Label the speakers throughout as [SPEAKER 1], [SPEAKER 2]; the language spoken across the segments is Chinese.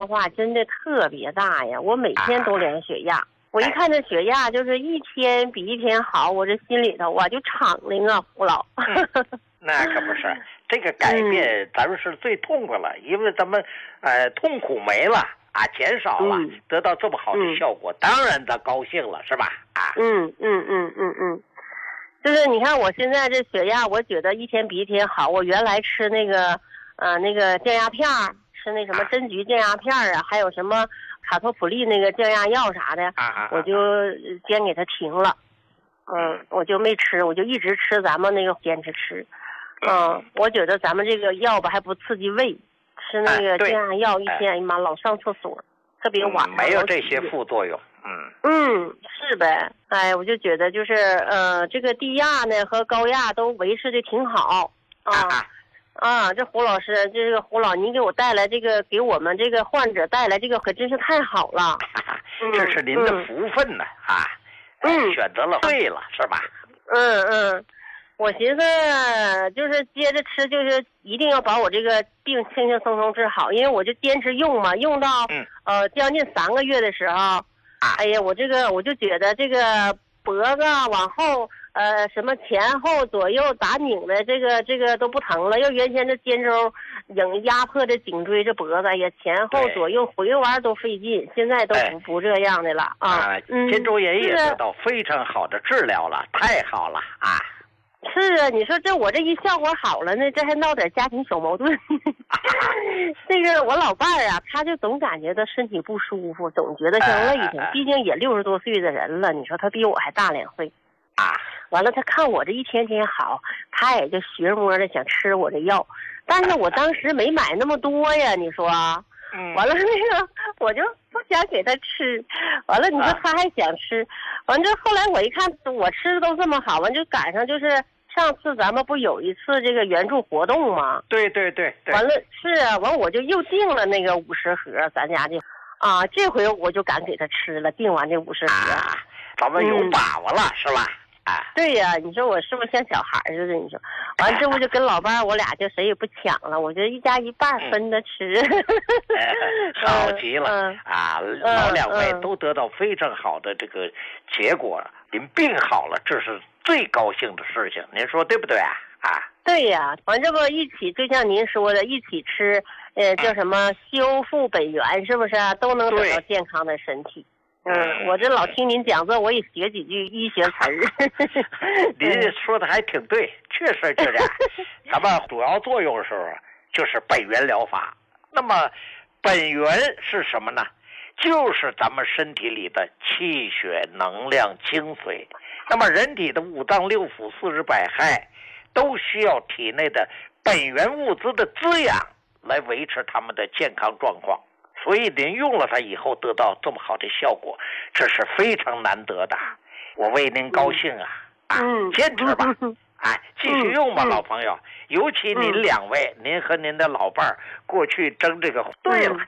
[SPEAKER 1] 化真的特别大呀，我每天都量血压，我一看这血压就是一天比一天好，我这心里头就敞亮啊，胡老。
[SPEAKER 2] 那可不是，这个改变咱们是最痛快了，因为咱们痛苦没了减少了，得到这么好的效果，当然咱高兴了，是吧？
[SPEAKER 1] 就是你看我现在这血压，我觉得一天比一天好。我原来吃那个降压片，吃那什么针菊降压片还有什么卡托普利那个降压药啥的，我就先给它停了。我就没吃，我就一直吃咱们那个坚持吃。我觉得咱们这个药吧还不刺激胃，吃那个降压药一天，哎呀妈，老上厕所，特别晚。
[SPEAKER 2] 没有这些副作用。
[SPEAKER 1] 是呗。哎，我就觉得就是这个低压呢和高压都维持的挺好这胡老师，这个胡老，您给我带来这个，给我们这个患者带来这个，可真是太好了。
[SPEAKER 2] 这是您的福分呢选择了对了，是吧？
[SPEAKER 1] 我寻思就是接着吃，就是一定要把我这个病轻轻松松治好，因为我就坚持用嘛，用到将近3个月的时候，哎呀，我就觉得这个脖子往后什么前后左右打拧的这个都不疼了，要原先这肩周压迫着颈椎这脖子呀，前后左右回弯都费劲，现在都不这样的了
[SPEAKER 2] 肩周炎也得到非常好的治疗了，太好了
[SPEAKER 1] 是啊，你说我这一效果好了呢，这还闹点家庭小矛盾。这个我老伴儿他就总感觉他身体不舒服，总觉得像累挺，毕竟也60多岁的人了，你说他比我还大2岁完了他看我这一天天好，他也就学摸着想吃我这药，但是我当时没买那么多呀，你说完了那个我就不想给他吃，完了你说他还想吃，完这后来我一看我吃的都这么好，完就赶上就是上次咱们不有一次这个援助活动吗？
[SPEAKER 2] 对，
[SPEAKER 1] 完了是完我就又订了那个50盒，咱家的这回我就敢给他吃了，订完这50盒
[SPEAKER 2] 咱们有把握了是吧？
[SPEAKER 1] 对呀，你说我是不是像小孩似的？你说，完这不就跟老伴儿我俩就谁也不抢了，我就一家一半分着吃。
[SPEAKER 2] 好极了老2位都得到非常好的这个结果，您病好了，这是最高兴的事情，您说对不对
[SPEAKER 1] 对呀，完这不一起，就像您说的，一起吃，叫什么修复本源，是不是都能得到健康的身体？我这老听您讲座，我也学几句医学词儿。
[SPEAKER 2] 您说的还挺对，确实就这样。咱们主要作用的时候就是本源疗法。那么本源是什么呢？就是咱们身体里的气血、能量、精髓。那么人体的5脏6腑40百骸都需要体内的本源物资的滋养来维持他们的健康状况。所以您用了它以后得到这么好的效果，这是非常难得的，我为您高兴坚持吧继续用吧老朋友，尤其您2位您和您的老伴儿过去争这个对了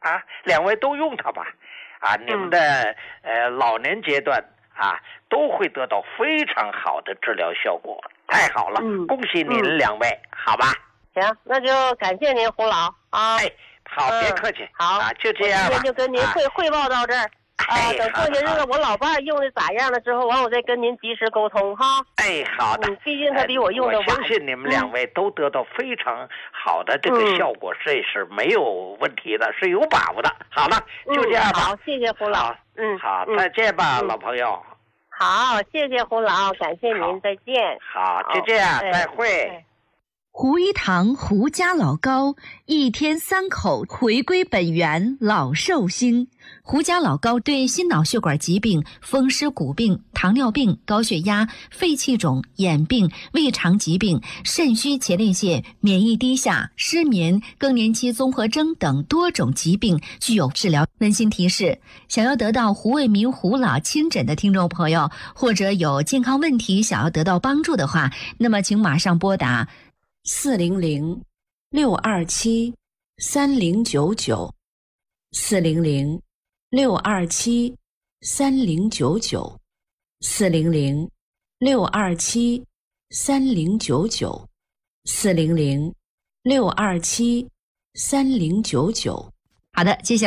[SPEAKER 2] 2位都用它吧你们的老年阶段都会得到非常好的治疗效果，太好了恭喜您2位好吧。
[SPEAKER 1] 行，那就感谢您胡老
[SPEAKER 2] 好，别客气。
[SPEAKER 1] 好
[SPEAKER 2] 就这样吧。
[SPEAKER 1] 今天就跟您汇报到这儿等过些日子我老伴儿用的咋样了之后，完我再跟您及时沟通哈。
[SPEAKER 2] 好的。
[SPEAKER 1] 毕竟他比我用的晚。
[SPEAKER 2] 我相信你们2位都得到非常好的这个效果，这是没有问题的，是有把握的。好了，就这样吧。
[SPEAKER 1] 好，谢谢胡老。
[SPEAKER 2] 好，再见吧，老朋友。
[SPEAKER 1] 好，谢谢胡老，感谢您，再见。
[SPEAKER 2] 好，就这样，再会。
[SPEAKER 3] 胡一堂胡家老高，1天3口回归本源，老寿星。胡家老高对心脑血管疾病、风湿骨病、糖尿病、高血压、肺气肿、眼病、胃肠疾病、肾虚前列腺、免疫低下、失眠、更年期综合征等多种疾病具有治疗。温馨提示：想要得到胡卫民胡老亲诊的听众朋友，或者有健康问题想要得到帮助的话，那么请马上拨打400-627-3099 400-627-3099 400-627-3099 400-627-3099。好的，接下来